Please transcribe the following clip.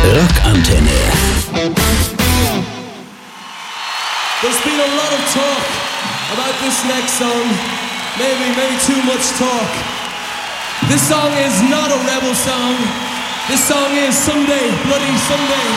Rockantenne. There's been a lot of talk about this next song. Maybe too much talk. This song is not a rebel song. This song is Someday, Bloody Someday.